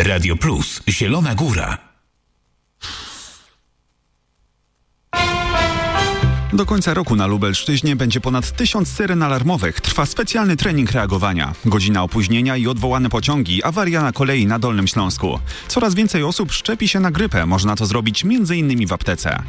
Radio Plus, Zielona Góra. Do końca roku na Lubelszczyźnie będzie ponad 1000 syren alarmowych. Trwa specjalny trening reagowania. Godzina opóźnienia i odwołane pociągi, awaria na kolei na Dolnym Śląsku. Coraz więcej osób szczepi się na grypę. Można to zrobić m.in. w aptece.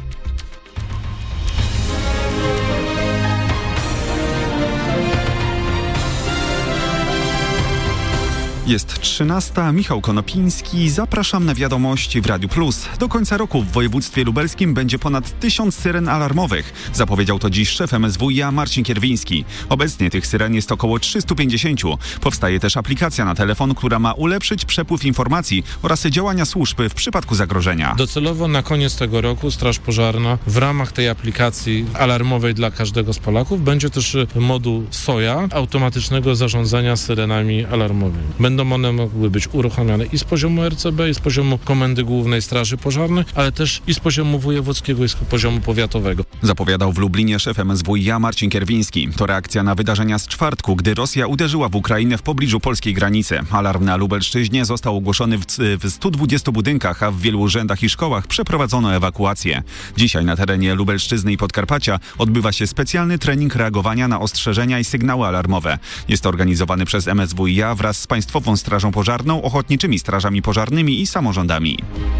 Jest 13. Michał Konopiński. Zapraszam na wiadomości w Radiu Plus. Do końca roku w województwie lubelskim będzie ponad 1000 syren alarmowych. Zapowiedział to dziś szef MSWiA Marcin Kierwiński. Obecnie tych syren jest około 350. Powstaje też aplikacja na telefon, która ma ulepszyć przepływ informacji oraz działania służb w przypadku zagrożenia. Docelowo na koniec tego roku Straż Pożarna w ramach tej aplikacji alarmowej dla każdego z Polaków będzie też moduł SOJA, automatycznego zarządzania syrenami alarmowymi. Będą one mogły być uruchamiane i z poziomu RCB, i z poziomu Komendy Głównej Straży Pożarnej, ale też i z poziomu wojewódzkiego, i z poziomu powiatowego. Zapowiadał w Lublinie szef MSWiA Marcin Kierwiński. To reakcja na wydarzenia z czwartku, gdy Rosja uderzyła w Ukrainę w pobliżu polskiej granicy. Alarm na Lubelszczyźnie został ogłoszony w 120 budynkach, a w wielu urzędach i szkołach przeprowadzono ewakuację. Dzisiaj na terenie Lubelszczyzny i Podkarpacia odbywa się specjalny trening reagowania na ostrzeżenia i sygnały alarmowe. Jest organizowany przez MSWiA wraz z Państwową Strażą Pożarną, ochotniczymi strażami pożarnymi i samorządami.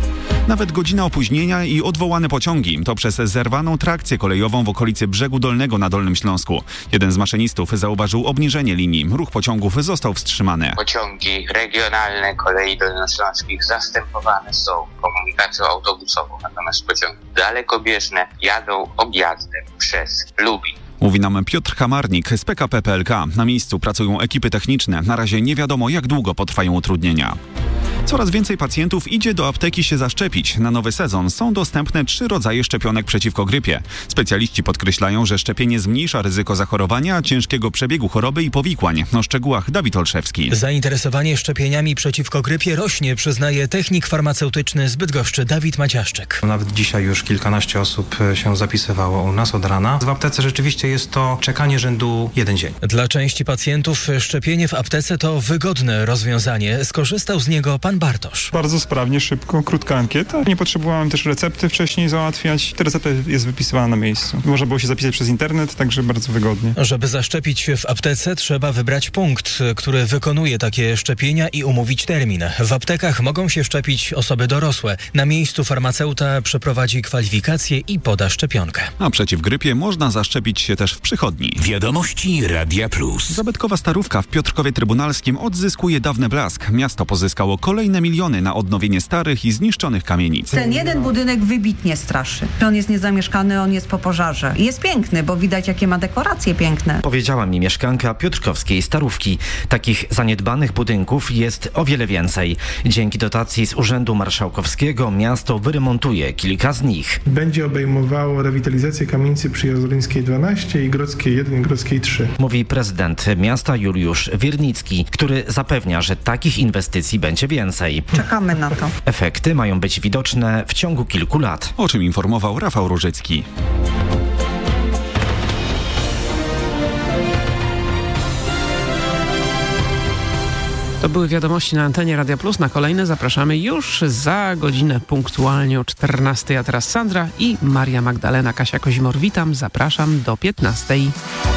Nawet godzina opóźnienia i odwołane pociągi to przez zerwaną trakcję kolejową w okolicy Brzegu Dolnego na Dolnym Śląsku. Jeden z maszynistów zauważył obniżenie linii. Ruch pociągów został wstrzymany. Pociągi regionalne kolei dolnośląskich zastępowane są komunikacją autobusową, natomiast pociągi dalekobieżne jadą objazdem przez Lubin. Mówi nam Piotr Hamarnik z PKP PLK. Na miejscu pracują ekipy techniczne. Na razie nie wiadomo, jak długo potrwają utrudnienia. Coraz więcej pacjentów idzie do apteki się zaszczepić. Na nowy sezon są dostępne 3 rodzaje szczepionek przeciwko grypie. Specjaliści podkreślają, że szczepienie zmniejsza ryzyko zachorowania, ciężkiego przebiegu choroby i powikłań. O szczegółach Dawid Olszewski. Zainteresowanie szczepieniami przeciwko grypie rośnie, przyznaje technik farmaceutyczny z Bydgoszczy Dawid Maciaszczyk. Nawet dzisiaj już kilkanaście osób się zapisywało u nas od rana. W aptece rzeczywiście jest to czekanie rzędu 1 dzień. Dla części pacjentów szczepienie w aptece to wygodne rozwiązanie. Skorzystał z niego pan Bartosz. Bardzo sprawnie, szybko, krótka ankieta. Nie potrzebowałem też recepty wcześniej załatwiać. Ta recepta jest wypisywana na miejscu. Można było się zapisać przez internet, także bardzo wygodnie. Żeby zaszczepić się w aptece, trzeba wybrać punkt, który wykonuje takie szczepienia i umówić termin. W aptekach mogą się szczepić osoby dorosłe. Na miejscu farmaceuta przeprowadzi kwalifikację i poda szczepionkę. A przeciw grypie można zaszczepić się też w przychodni. Wiadomości Radia Plus. Zabytkowa starówka w Piotrkowie Trybunalskim odzyskuje dawny blask. Miasto pozyskało kolejne miliony na odnowienie starych i zniszczonych kamienic. Ten jeden budynek wybitnie straszy. On jest niezamieszkany, on jest po pożarze. Jest piękny, bo widać, jakie ma dekoracje piękne. Powiedziała mi mieszkanka piotrkowskiej starówki. Takich zaniedbanych budynków jest o wiele więcej. Dzięki dotacji z Urzędu Marszałkowskiego miasto wyremontuje kilka z nich. Będzie obejmowało rewitalizację kamienicy przy Jazdolińskiej 12 i Grodzkiej 1 i Grodzkiej 3. Mówi prezydent miasta Juliusz Wiernicki, który zapewnia, że takich inwestycji będzie więcej. Czekamy na to. Efekty mają być widoczne w ciągu kilku lat. O czym informował Rafał Różycki. To były wiadomości na antenie Radia Plus. Na kolejne zapraszamy już za godzinę punktualnie o 14. A teraz Sandra i Maria Magdalena. Kasia Kozimor, witam, zapraszam do 15.